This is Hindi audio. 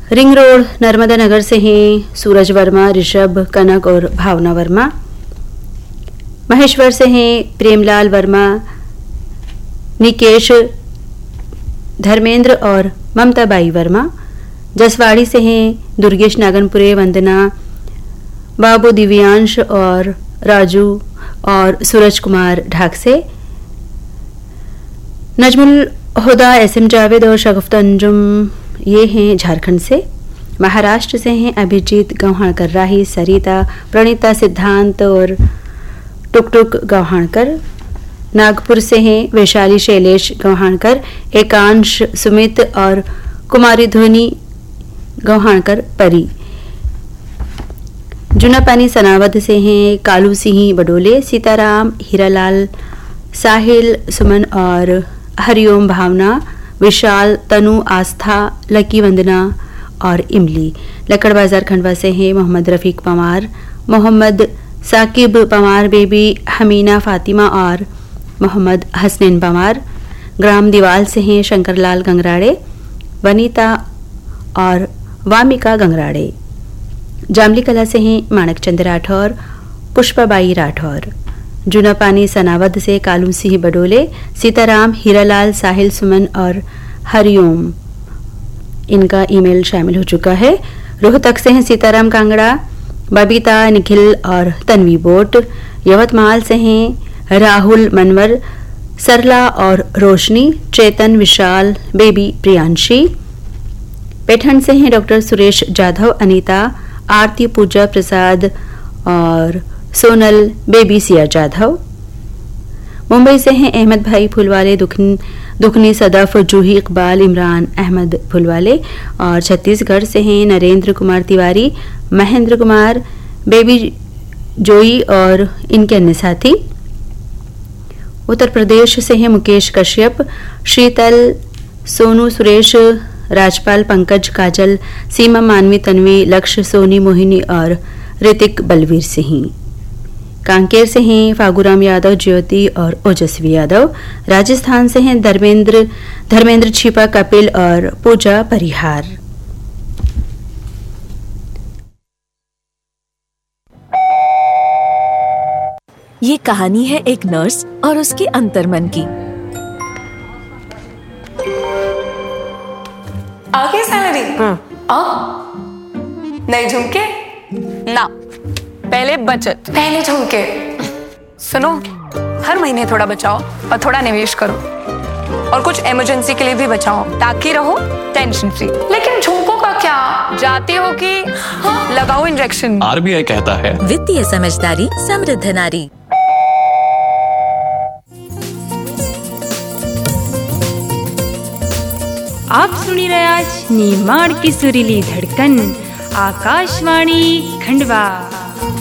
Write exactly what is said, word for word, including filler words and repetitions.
रिंग रोड नर्मदा नगर से हैं सूरज वर्मा, ऋषभ, कनक और भावना वर्मा। महेश्वर से हैं प्रेमलाल वर्मा, निकेश, धर्मेंद्र और ममता बाई वर्मा। जसवाड़ी से हैं दुर्गेश नागनपुरे, वंदना, बाबू, दिव्यांश और राजू और सूरज कुमार ढाक से। नजमुल हुदा, एसएम जावेद और शगुफ्ता अंजुम ये हैं झारखंड से। महाराष्ट्र से हैं अभिजीत गौहाणकर, राही, सरिता, प्रणीता, सिद्धांत और टुकटुक गौहाणकर। नागपुर से हैं वैशाली, शैलेश गौहाणकर, एकांश, सुमित और कुमारी ध्वनि गौहाणकर परी। जुनापानी सनावद से हैं कालू सिंह बडोले, सीताराम, हीरालाल, साहिल, सुमन और हरिओम, भावना, विशाल, तनु, आस्था, लकी, वंदना और इमली। लकड़ बाजार खंडवा से हैं मोहम्मद रफीक पवार, मोहम्मद साकिब पवार, बेबी हमीना, फातिमा और मोहम्मद हसनैन पवार। ग्राम दीवाल से हैं शंकरलाल गंगराड़े, वनीता और वामिका गंगराड़े। जामली कला से हैं माणकचंद राठौर, पुष्पाबाई राठौर। जुनापानी सनावद से कालू सिंह बडोले, सीताराम, हीरालाल, साहिल, सुमन और हरिओम। इनका ईमेल शामिल हो चुका है। रोहतक से हैं सीताराम कांगड़ा, बबीता, निखिल और तन्वी बोट। यवतमाल से हैं राहुल मनवर, सरला और रोशनी, चेतन, विशाल, बेबी प्रियांशी। पैठण से हैं डॉक्टर सुरेश जाधव, अनीता, आरती, पूजा प्रसाद और सोनल, बेबी सिया जाधव। मुंबई से हैं अहमद भाई फुलवाले, दुखन, दुखनी, सदफ, जूही इकबाल, इमरान अहमद फुलवाले। और छत्तीसगढ़ से हैं नरेंद्र कुमार तिवारी, महेंद्र कुमार, बेबी जोई और इनके अन्य साथी। उत्तर प्रदेश से हैं मुकेश कश्यप, शीतल, सोनू, सुरेश, राजपाल, पंकज, काजल, सीमा, मानवी, तन्वी, लक्ष्य, सोनी, मोहिनी और ऋतिक बलवीर सिंह। कांकेर से हैं फागुराम यादव, ज्योति और ओजस्वी यादव। राजस्थान से हैं धर्मेंद्र धर्मेंद्र छिपा, कपिल और पूजा परिहार। ये कहानी है एक नर्स और उसके अंतर्मन की। आगे सैलरी आ नहीं झुमके ना, पहले बचत, पहले झुमके। सुनो, हर महीने थोड़ा बचाओ और थोड़ा निवेश करो और कुछ इमरजेंसी के लिए भी बचाओ ताकि रहो टेंशन फ्री। लेकिन झुमकों का क्या? जाती हो कि हाँ? लगाओ इंजेक्शन। आरबीआई कहता है वित्तीय समझदारी समृद्ध नारी। आप सुनी रहे आज निर्माण की सुरीली धड़कन, आकाशवाणी खंडवा।